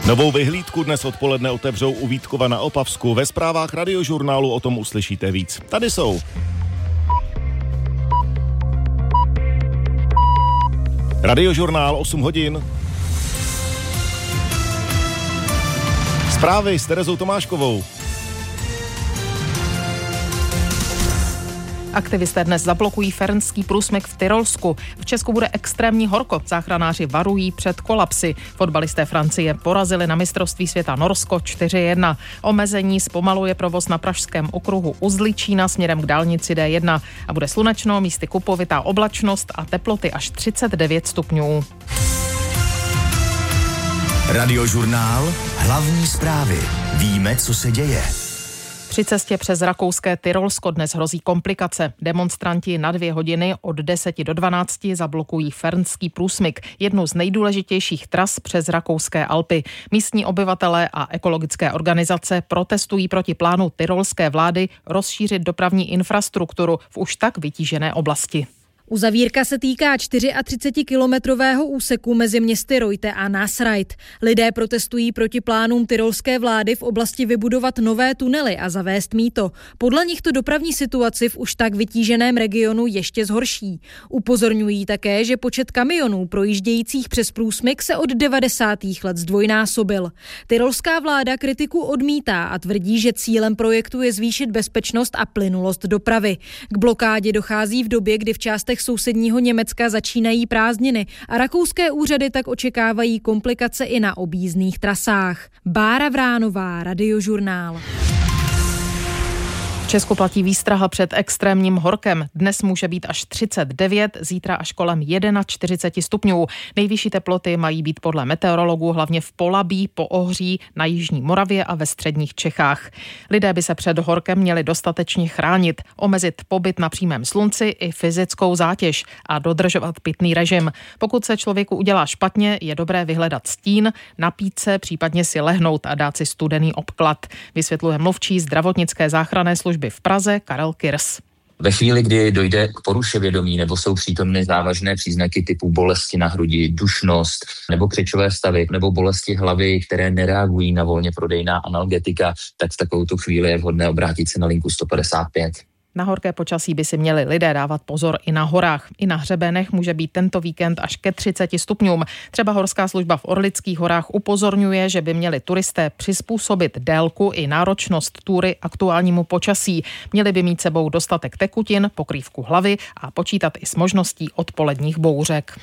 Novou vyhlídku dnes odpoledne otevřou u Vítkova na Opavsku. Ve zprávách Radiožurnálu o tom uslyšíte víc. Tady jsou. Radiožurnál 8 hodin. Zprávy s Terezou Tomáškovou. Aktivisté dnes zablokují fernský průsmyk v Tyrolsku. V Česku bude extrémní horko. Záchranáři varují před kolapsy. Fotbalisté Francie porazili na mistrovství světa Norsko 4-1. Omezení zpomaluje provoz na pražském okruhu u Zličína směrem k dálnici D1. A bude slunečno, místy kupovitá oblačnost a teploty až 39 stupňů. Radiožurnál, hlavní zprávy. Víme, co se děje. Při cestě přes rakouské Tyrolsko dnes hrozí komplikace. Demonstranti na 2 hodiny od 10 do 12 zablokují fernský průsmyk, jednu z nejdůležitějších tras přes rakouské Alpy. Místní obyvatelé a ekologické organizace protestují proti plánu tyrolské vlády rozšířit dopravní infrastrukturu v už tak vytížené oblasti. Uzavírka se týká 34-kilometrového úseku mezi městy Reutte a Nasreith. Lidé protestují proti plánům tyrolské vlády v oblasti vybudovat nové tunely a zavést mýto. Podle nich to dopravní situaci v už tak vytíženém regionu ještě zhorší. Upozorňují také, že počet kamionů projíždějících přes průsmyk se od 90. let zdvojnásobil. Tyrolská vláda kritiku odmítá a tvrdí, že cílem projektu je zvýšit bezpečnost a plynulost dopravy. K blokádě dochází v době, kdy v částech sousedního Německa začínají prázdniny a rakouské úřady tak očekávají komplikace i na objízdných trasách. Bára Vránová, Radiožurnál. V Česku platí výstraha před extrémním horkem. Dnes může být až 39, zítra až kolem 41 stupňů. Nejvyšší teploty mají být podle meteorologů hlavně v Polabí, Poohří, na jižní Moravě a ve středních Čechách. Lidé by se před horkem měli dostatečně chránit, omezit pobyt na přímém slunci i fyzickou zátěž a dodržovat pitný režim. Pokud se člověku udělá špatně, je dobré vyhledat stín, napít se, případně si lehnout a dát si studený obklad, vysvětluje mluvčí zdravotnické záchranné služby v Praze Karel Kirs. Ve chvíli, kdy dojde k poruše vědomí nebo jsou přítomny závažné příznaky typu bolesti na hrudi, dušnost nebo křečové stavy nebo bolesti hlavy, které nereagují na volně prodejná analgetika, tak v takovouto chvíli je vhodné obrátit se na linku 155. Na horké počasí by si měli lidé dávat pozor i na horách. I na hřebenech může být tento víkend až ke 30 stupňům. Třeba Horská služba v Orlických horách upozorňuje, že by měli turisté přizpůsobit délku i náročnost túry aktuálnímu počasí. Měli by mít sebou dostatek tekutin, pokrývku hlavy a počítat i s možností odpoledních bouřek.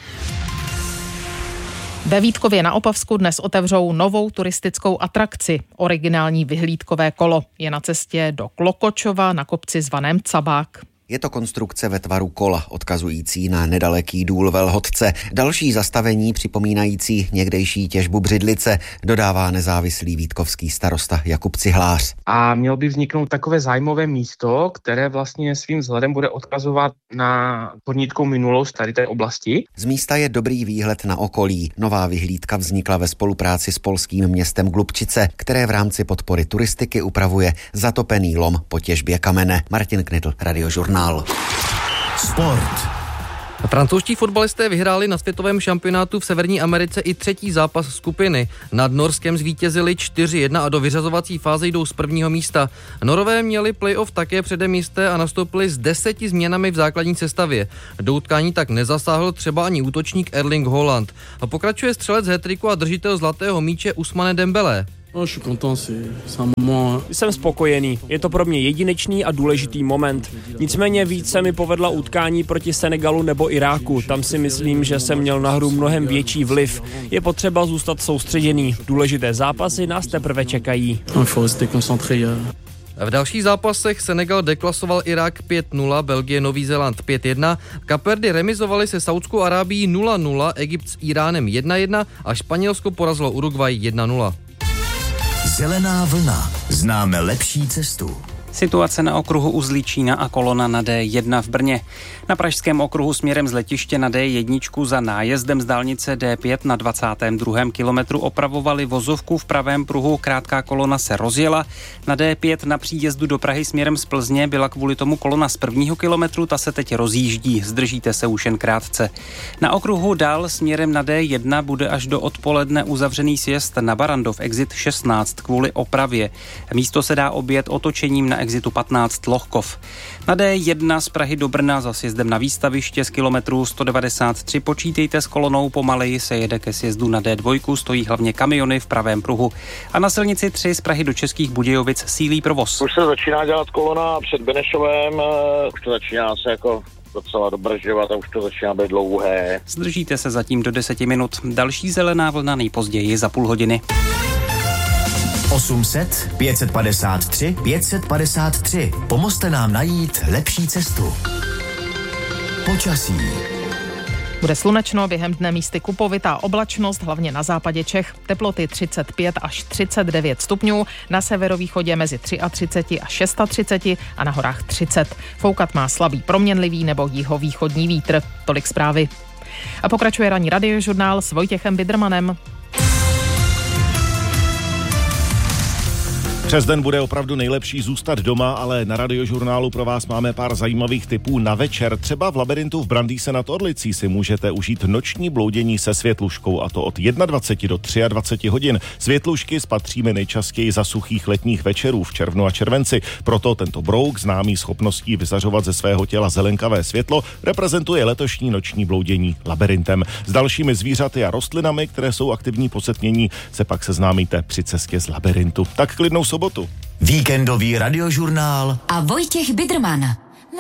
Ve Vítkově na Opavsku dnes otevřou novou turistickou atrakci. Originální vyhlídkové kolo je na cestě do Klokočova na kopci zvaném Cabák. Je to konstrukce ve tvaru kola, odkazující na nedaleký důl Velhodce. Další zastavení připomínající někdejší těžbu Břidlice, dodává nezávislý vítkovský starosta Jakub Cihlář. A mělo by vzniknout takové zájmové místo, které vlastně svým vzhledem bude odkazovat na podnitkou minulost tady té oblasti. Z místa je dobrý výhled na okolí. Nová vyhlídka vznikla ve spolupráci s polským městem Glubčice, které v rámci podpory turistiky upravuje zatopený lom po těžbě kamene. Martin Knitl, Radiožurnál. Sport. Francouzští fotbalisté vyhráli na světovém šampionátu v Severní Americe i třetí zápas skupiny. Nad Norskem zvítězili 4-1 a do vyřazovací fáze jdou z prvního místa. Norové měli playoff také předem jisté a nastoupili s 10 změnami v základní sestavě. Do utkání tak nezasáhl třeba ani útočník Erling Haaland. A pokračuje střelec hat-tricku a držitel zlatého míče Ousmane Dembélé. Jsem spokojený. Je to pro mě jedinečný a důležitý moment. Nicméně více mi povedla utkání proti Senegalu nebo Iráku. Tam si myslím, že jsem měl na hru mnohem větší vliv. Je potřeba zůstat soustředěný. Důležité zápasy nás teprve čekají. V dalších zápasech Senegal deklasoval Irák 5-0, Belgie Nový Zéland 5-1, Kapverdy remizovali se Saudskou Arábií 0-0, Egypt s Iránem 1-1 a Španělsko porazilo Uruguay 1-0. Zelená vlna. Známe lepší cestu. Situace na okruhu u Zličína a kolona na D1 v Brně. Na pražském okruhu směrem z letiště na D1 za nájezdem z dálnice D5 na 22. kilometru opravovali vozovku v pravém pruhu, krátká kolona se rozjela. Na D5 na příjezdu do Prahy směrem z Plzně byla kvůli tomu kolona z 1. kilometru, ta se teď rozjíždí, zdržíte se už jen krátce. Na okruhu dál směrem na D1 bude až do odpoledne uzavřený sjezd na Barandov exit 16 kvůli opravě. Místo se dá objet otočením na exitu 15 Lohkov. Na D1 z Prahy do Brna za sjezdem na výstaviště z kilometru 193 počítejte s kolonou, pomaleji se jede ke sjezdu na D2, stojí hlavně kamiony v pravém pruhu. A na silnici 3 z Prahy do Českých Budějovic sílí provoz. Už se začíná dělat kolona před Benešovem, už to začíná se jako docela dobržovat a už to začíná být dlouhé. Zdržíte se zatím do 10 minut. Další zelená vlna nejpozději za půl hodiny. 800 553 553. Pomozte nám najít lepší cestu. Počasí. Bude slunečno, během dne místy kupovitá oblačnost, hlavně na západě Čech. Teploty 35 až 39 stupňů, na severovýchodě mezi 33 a 36 a na horách 30. Foukat má slabý proměnlivý nebo jihovýchodní vítr. Tolik zprávy. A pokračuje ranní radiožurnál s Vojtěchem Bidermanem. Přes den bude opravdu nejlepší zůstat doma, ale na Radiožurnálu pro vás máme pár zajímavých tipů na večer. Třeba v Labyrintu v Brandýse nad Orlicí si můžete užít noční bloudění se světluškou, a to od 21 do 23 hodin. Světlušky spatříme nejčastěji za suchých letních večerů v červnu a červenci. Proto tento brouk, známý schopností vyzařovat ze svého těla zelenkavé světlo, reprezentuje letošní noční bloudění Labyrintem. S dalšími zvířaty a rostlinami, které jsou aktivní po setmění, se pak seznámíte při cestě z Labyrintu. Tak klidnou sobotu. Víkendový radiožurnál a Vojtěch Biderman.